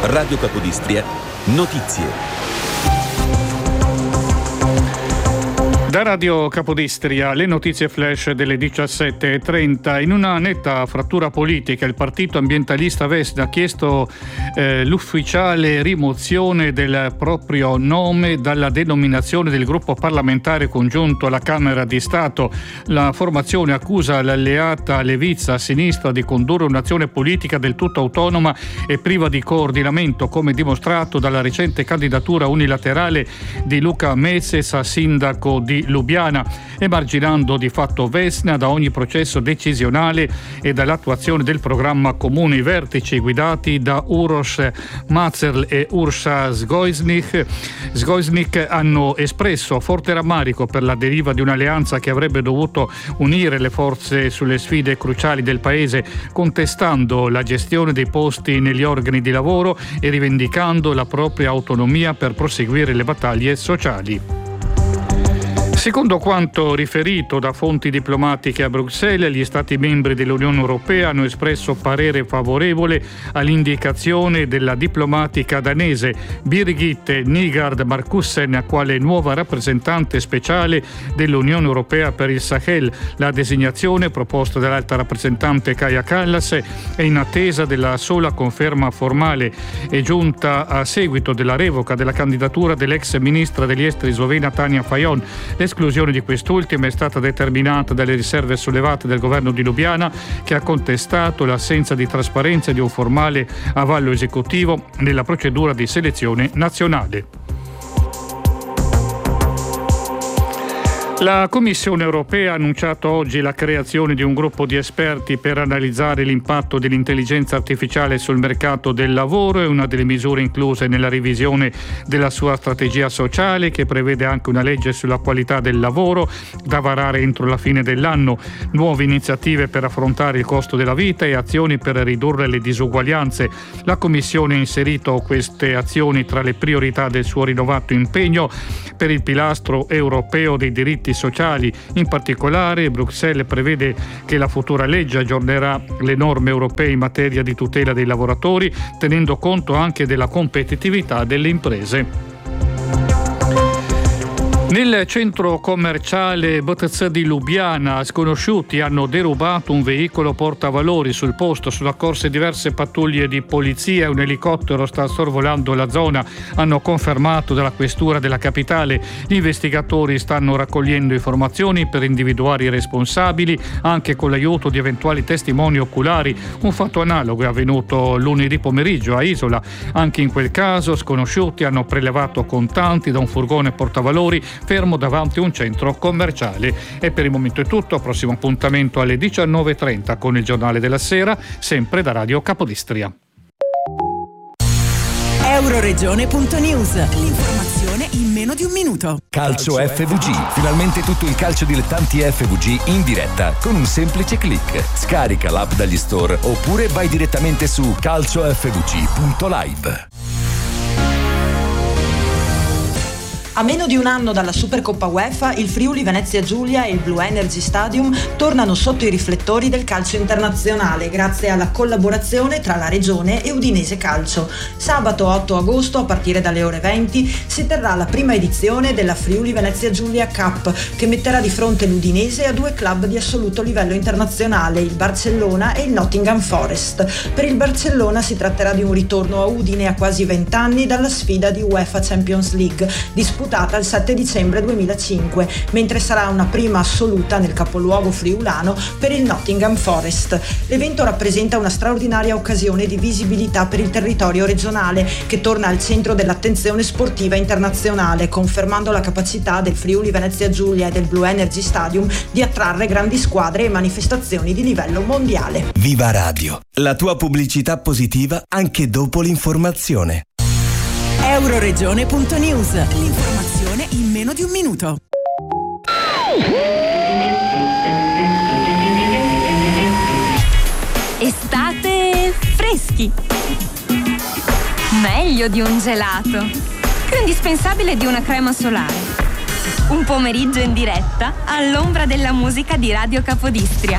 Radio Capodistria, notizie. Da Radio Capodistria, le notizie flash delle 17:30. In una netta frattura politica, il partito ambientalista Vesna ha chiesto l'ufficiale rimozione del proprio nome dalla denominazione del gruppo parlamentare congiunto alla Camera di Stato. La formazione accusa l'alleata Levizza a sinistra di condurre un'azione politica del tutto autonoma e priva di coordinamento, come dimostrato dalla recente candidatura unilaterale di Luca Meses a sindaco di Lubiana, emarginando di fatto Vesna da ogni processo decisionale e dall'attuazione del programma comune. I vertici guidati da Uroš Macerl e Urša Zgojznik hanno espresso forte rammarico per la deriva di un'alleanza che avrebbe dovuto unire le forze sulle sfide cruciali del paese, contestando la gestione dei posti negli organi di lavoro e rivendicando la propria autonomia per proseguire le battaglie sociali. Secondo quanto riferito da fonti diplomatiche a Bruxelles, gli Stati membri dell'Unione Europea hanno espresso parere favorevole all'indicazione della diplomatica danese Birgit Nygaard Markussen quale nuova rappresentante speciale dell'Unione Europea per il Sahel. La designazione proposta dall'alta rappresentante Kaja Kallas è in attesa della sola conferma formale. È giunta a seguito della revoca della candidatura dell'ex ministra degli esteri slovena Tanja Fajon. L'esclusione di quest'ultima è stata determinata dalle riserve sollevate dal governo di Lubiana, che ha contestato l'assenza di trasparenza di un formale avallo esecutivo nella procedura di selezione nazionale. La Commissione europea ha annunciato oggi la creazione di un gruppo di esperti per analizzare l'impatto dell'intelligenza artificiale sul mercato del lavoro. È una delle misure incluse nella revisione della sua strategia sociale, che prevede anche una legge sulla qualità del lavoro da varare entro la fine dell'anno, nuove iniziative per affrontare il costo della vita e azioni per ridurre le disuguaglianze. La Commissione ha inserito queste azioni tra le priorità del suo rinnovato impegno per il pilastro europeo dei diritti sociali. In particolare, Bruxelles prevede che la futura legge aggiornerà le norme europee in materia di tutela dei lavoratori, tenendo conto anche della competitività delle imprese. Nel centro commerciale BTZ di Lubiana, sconosciuti hanno derubato un veicolo portavalori. Sul posto sono accorse diverse pattuglie di polizia e un elicottero sta sorvolando la zona, hanno confermato dalla questura della capitale. Gli investigatori stanno raccogliendo informazioni per individuare i responsabili, anche con l'aiuto di eventuali testimoni oculari. Un fatto analogo è avvenuto lunedì pomeriggio a Isola. Anche in quel caso sconosciuti hanno prelevato contanti da un furgone portavalori fermo davanti a un centro commerciale. E per il momento è tutto. Prossimo appuntamento alle 19:30 con il Giornale della Sera, sempre da Radio Capodistria. Euroregione.news, l'informazione in meno di un minuto. Calcio FVG, finalmente tutto il calcio dilettanti FVG in diretta con un semplice click. Scarica l'app dagli store oppure vai direttamente su calciofvg.live. A meno di un anno dalla Supercoppa UEFA, il Friuli Venezia Giulia e il Blue Energy Stadium tornano sotto i riflettori del calcio internazionale grazie alla collaborazione tra la Regione e Udinese Calcio. Sabato 8 agosto, a partire dalle ore 20, si terrà la prima edizione della Friuli Venezia Giulia Cup, che metterà di fronte l'Udinese a due club di assoluto livello internazionale, il Barcellona e il Nottingham Forest. Per il Barcellona si tratterà di un ritorno a Udine a quasi 20 anni dalla sfida di UEFA Champions League, disputata il 7 dicembre 2005, mentre sarà una prima assoluta nel capoluogo friulano per il Nottingham Forest. L'evento rappresenta una straordinaria occasione di visibilità per il territorio regionale, che torna al centro dell'attenzione sportiva internazionale, confermando la capacità del Friuli Venezia Giulia e del Blue Energy Stadium di attrarre grandi squadre e manifestazioni di livello mondiale. Viva Radio, la tua pubblicità positiva anche dopo l'informazione. Euroregione.news, l'informazione in meno di un minuto. Estate freschi. Meglio di un gelato. Più indispensabile di una crema solare. Un pomeriggio in diretta all'ombra della musica di Radio Capodistria.